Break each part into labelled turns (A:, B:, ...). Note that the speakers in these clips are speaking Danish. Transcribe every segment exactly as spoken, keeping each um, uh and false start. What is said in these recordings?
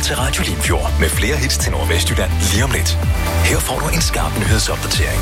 A: til Radio Limfjord med flere hits til Nordvestjylland lige om lidt. Her får du en skarp nyhedsopdatering.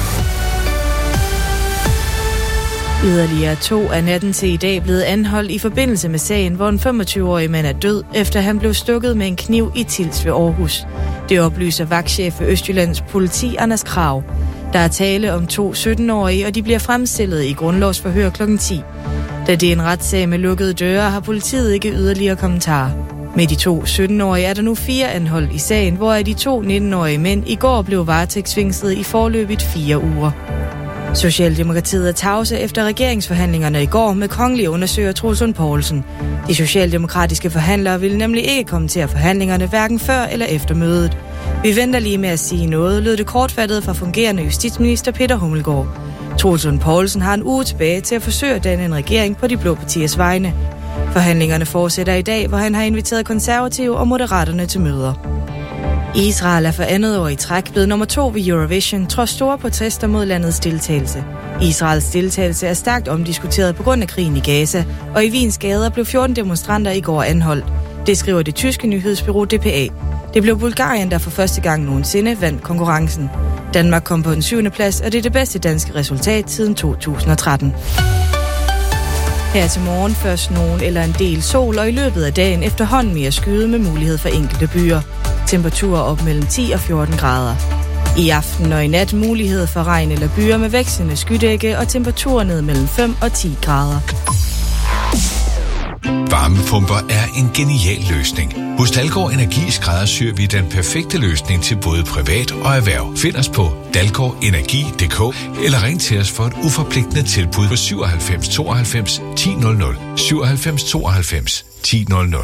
B: Yderligere to af natten til i dag blevet anholdt i forbindelse med sagen, hvor en femogtyve-årig mand er død, efter han blev stukket med en kniv i Tilst ved Aarhus. Det oplyser vagtchef for Østjyllands politi, Anders Krag. Der er tale om to sytten-årige, og de bliver fremstillet i grundlovsforhør klokken ti. Da det er en retssag med lukkede døre, har politiet ikke yderligere kommentarer. Med de to sytten-årige er der nu fire anholdt i sagen, hvor de to nitten-årige mænd i går blev varetægtsfængslet i forløbet fire uger. Socialdemokratiet er tavse efter regeringsforhandlingerne i går med kongelig undersøger Troels Lund Poulsen. De socialdemokratiske forhandlere vil nemlig ikke kommentere forhandlingerne hverken før eller efter mødet. Vi venter lige med at sige noget, lød det kortfattet fra fungerende justitsminister Peter Hummelgaard. Troels Lund Poulsen har en uge tilbage til at forsøge at danne en regering på de blå partiers vegne. Forhandlingerne fortsætter i dag, hvor han har inviteret konservative og moderaterne til møder. Israel er for andet år i træk blevet nummer to ved Eurovision, trods store protester mod landets deltagelse. Israels deltagelse er stærkt omdiskuteret på grund af krigen i Gaza, og i Wiens gader blev fjorten demonstranter i går anholdt. Det skriver det tyske nyhedsbureau D P A. Det blev Bulgarien, der for første gang nogensinde vandt konkurrencen. Danmark kom på en syvende plads, og det er det bedste danske resultat siden to tusind og tretten. Her til morgen først nogen eller en del sol, og i løbet af dagen efterhånden mere skyde med mulighed for enkelte byer. Temperaturer op mellem ti og fjorten grader. I aften og i nat mulighed for regn eller byer med vekslende skydække og temperaturer ned mellem fem og ti grader.
C: Varmepumper er en genial løsning. Hos Dalgaard Energi skræddersyr vi den perfekte løsning til både privat og erhverv. Find os på dalgaard energi punktum d k eller ring til os for et uforpligtende tilbud på syvoghalvfems tooghalvfems ti nul nul syvoghalvfems tooghalvfems ti nul nul.